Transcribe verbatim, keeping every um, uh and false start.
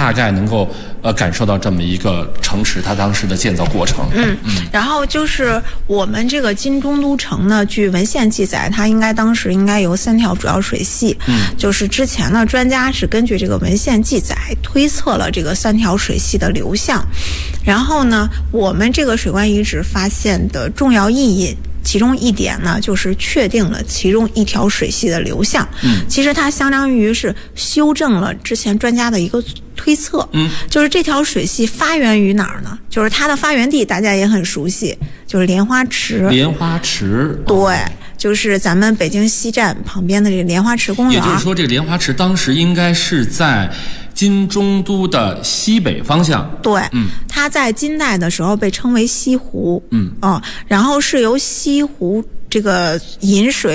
大概能够呃感受到这么一个城池它当时的建造过程。 嗯嗯。然后就是我们这个金中都城呢，据文献记载，它应该当时应该有三条主要水系。嗯。就是之前呢，专家是根据这个文献记载推测了这个三条水系的流向，然后呢，我们这个水关遗址发现的重要意义。其中一点呢，就是确定了其中一条水系的流向。嗯，其实它相当于是修正了之前专家的一个推测。嗯，就是这条水系发源于哪儿呢？就是它的发源地，大家也很熟悉，就是莲花池。 莲花池， 对。哦，就是咱们北京西站旁边的这个莲花池公园。 也就是说，这个莲花池当时应该是在金中都的西北方向。 对，嗯，它在金代的时候被称为西湖。嗯，哦，然后是由西湖这个引水